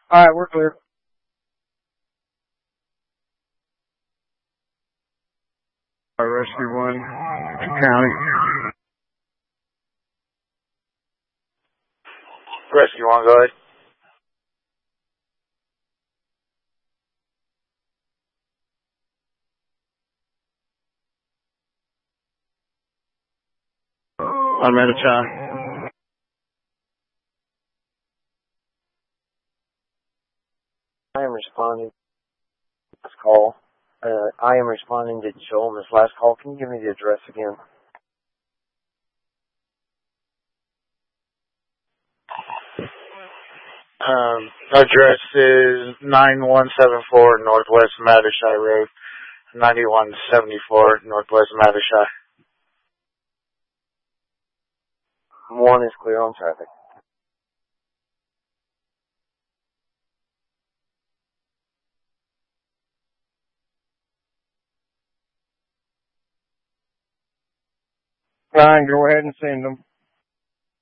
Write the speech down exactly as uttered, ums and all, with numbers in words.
All right, we're clear. All right, Rescue one, County. Rescue one, go ahead. Automatic child. I am responding to this call. Uh, I am responding to Joel on this last call. Can you give me the address again? Um, address is nine one seven four Northwest Mattershai Road, ninety-one seventy-four Northwest Mattershai. One is clear on traffic. Fine, go ahead and send them.